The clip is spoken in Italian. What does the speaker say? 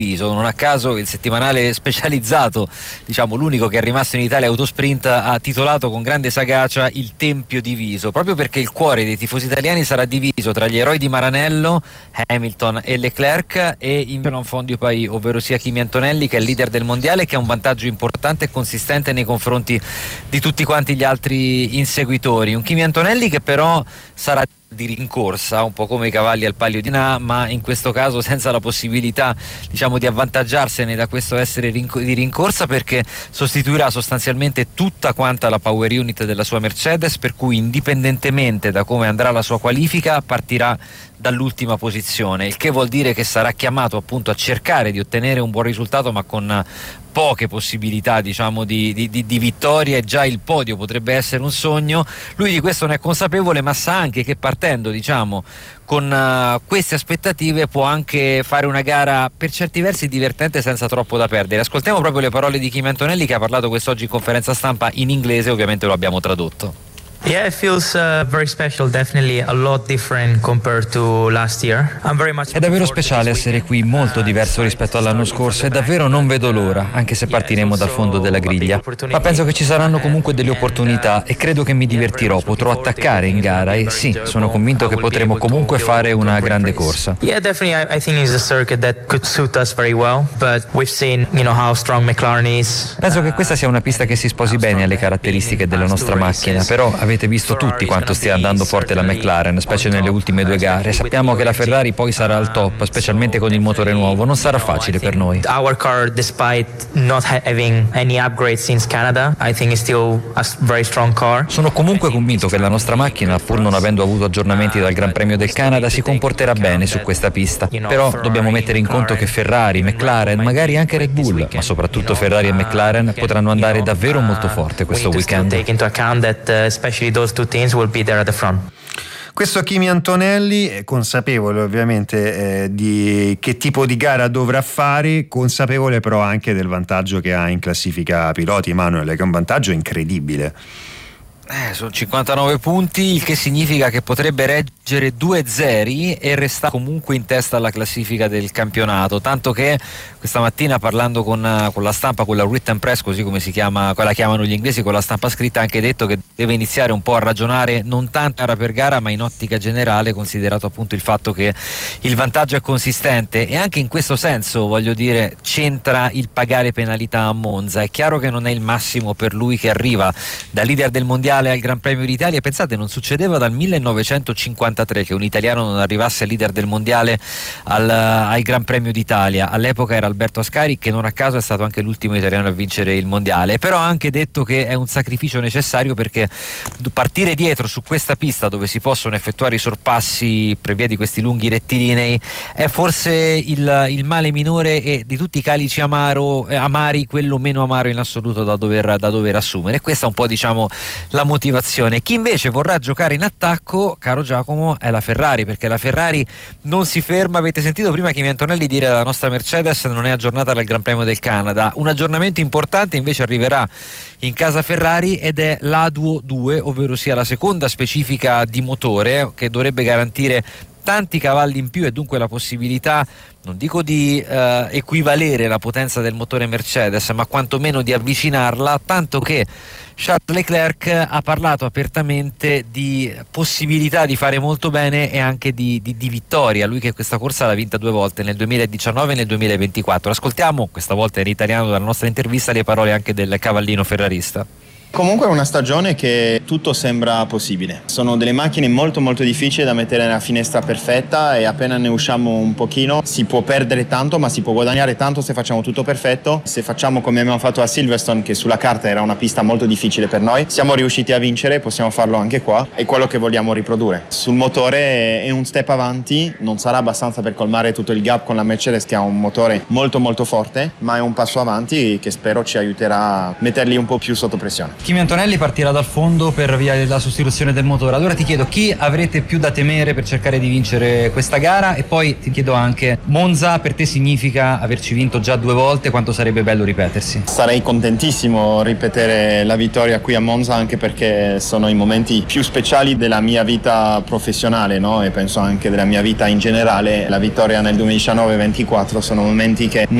Non a caso il settimanale specializzato, diciamo l'unico che è rimasto in Italia, Autosprint, ha titolato con grande sagacia Il Tempio diviso, proprio perché il cuore dei tifosi italiani sarà diviso tra gli eroi di Maranello, Hamilton e Leclerc, e in Enfant du Pays, ovvero sia Kimi Antonelli, che è il leader del mondiale, che ha un vantaggio importante e consistente nei confronti di tutti quanti gli altri inseguitori. Un Kimi Antonelli che però sarà di rincorsa, un po' come i cavalli al Palio di Na, ma in questo caso senza la possibilità, diciamo, di avvantaggiarsene da questo essere di rincorsa, perché sostituirà sostanzialmente tutta quanta la power unit della sua Mercedes, per cui indipendentemente da come andrà la sua qualifica partirà dall'ultima posizione, il che vuol dire che sarà chiamato appunto a cercare di ottenere un buon risultato, ma con poche possibilità, diciamo, di vittoria, e già il podio potrebbe essere un sogno. Lui di questo ne è consapevole, ma sa anche che partendo, diciamo, con queste aspettative può anche fare una gara per certi versi divertente senza troppo da perdere. Ascoltiamo proprio le parole di Kimi Antonelli, che ha parlato quest'oggi in conferenza stampa in inglese, ovviamente lo abbiamo tradotto. Yeah, it feels very special, definitely a lot different compared to last year. I'm very much. È davvero speciale essere qui, molto diverso rispetto all'anno scorso, e davvero non vedo l'ora, anche se partiremo dal fondo della griglia. Ma penso che ci saranno comunque delle opportunità e credo che mi divertirò, potrò attaccare in gara e sì, sono convinto che potremo comunque fare una grande corsa. Yeah, definitely I think it's a circuit that could suit us very well, but we've seen, how strong McLaren is. Penso che questa sia una pista che si sposi bene alle caratteristiche della nostra macchina, però avete visto tutti quanto stia andando forte la McLaren, specie nelle ultime due gare. Sappiamo che la Ferrari poi sarà al top, specialmente con il motore nuovo. Non sarà facile per noi. Our car, despite not having any upgrades since Canada, I think is still a very strong car. Sono comunque convinto che la nostra macchina, pur non avendo avuto aggiornamenti dal Gran Premio del Canada, si comporterà bene su questa pista. Però dobbiamo mettere in conto che Ferrari, McLaren, magari anche Red Bull, ma soprattutto Ferrari e McLaren potranno andare davvero molto forte questo weekend. Questo Kimi Antonelli è consapevole ovviamente di che tipo di gara dovrà fare, consapevole però anche del vantaggio che ha in classifica piloti, Manuel, che è un vantaggio incredibile. Sono 59 punti, il che significa che potrebbe reggere 2-0 e restare comunque in testa alla classifica del campionato, tanto che questa mattina, parlando con la stampa, con la written press, così come si chiama, la chiamano gli inglesi, con la stampa scritta, ha anche detto che deve iniziare un po' a ragionare non tanto gara per gara ma in ottica generale, considerato appunto il fatto che il vantaggio è consistente, e anche in questo senso, voglio dire, c'entra il pagare penalità a Monza. È chiaro che non è il massimo per lui, che arriva da leader del mondiale al Gran Premio d'Italia. Pensate, non succedeva dal 1953 che un italiano non arrivasse leader del mondiale al Gran Premio d'Italia. All'epoca era Alberto Ascari, che non a caso è stato anche l'ultimo italiano a vincere il mondiale, però ha anche detto che è un sacrificio necessario, perché partire dietro su questa pista dove si possono effettuare i sorpassi per via di questi lunghi rettilinei è forse il male minore, e di tutti i calici amari quello meno amaro in assoluto da dover assumere. E questa è un po', diciamo, la motivazione. Chi invece vorrà giocare in attacco, caro Giacomo, è la Ferrari, perché la Ferrari non si ferma. Avete sentito prima Kimi Antonelli dire che la nostra Mercedes non è aggiornata dal Gran Premio del Canada. Un aggiornamento importante invece arriverà in casa Ferrari, ed è l'A-Duo 2, ovvero sia la seconda specifica di motore, che dovrebbe garantire tanti cavalli in più e dunque la possibilità, non dico di equivalere la potenza del motore Mercedes, ma quantomeno di avvicinarla, tanto che Charles Leclerc ha parlato apertamente di possibilità di fare molto bene e anche di vittoria. Lui che questa corsa l'ha vinta 2 volte, nel 2019 e nel 2024. Ascoltiamo, questa volta in italiano dalla nostra intervista, le parole anche del cavallino ferrarista. Comunque è una stagione che tutto sembra possibile. Sono delle macchine molto molto difficili da mettere nella finestra perfetta, e appena ne usciamo un pochino si può perdere tanto, ma si può guadagnare tanto se facciamo tutto perfetto. Se facciamo come abbiamo fatto a Silverstone, che sulla carta era una pista molto difficile per noi, siamo riusciti a vincere, possiamo farlo anche qua, è quello che vogliamo riprodurre. Sul motore è un step avanti, non sarà abbastanza per colmare tutto il gap con la Mercedes, che ha un motore molto molto forte, ma è un passo avanti che spero ci aiuterà a metterli un po' più sotto pressione. Kimi Antonelli partirà dal fondo per via della sostituzione del motore. Allora ti chiedo chi avrete più da temere per cercare di vincere questa gara, e poi ti chiedo anche, Monza per te significa averci vinto già 2 volte, quanto sarebbe bello ripetersi? Sarei contentissimo ripetere la vittoria qui a Monza, anche perché sono i momenti più speciali della mia vita professionale, no? E penso anche della mia vita in generale. La vittoria nel 2019-24 sono momenti che